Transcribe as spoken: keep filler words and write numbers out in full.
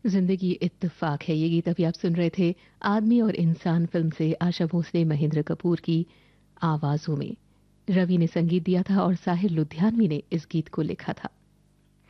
जिंदगी इत्तेफाक है, ये गीत अभी आप सुन रहे थे आदमी और इंसान फिल्म से आशा भोसले महेंद्र कपूर की आवाजों में। रवि ने संगीत दिया था और साहिर लुधियानवी ने इस गीत को लिखा था।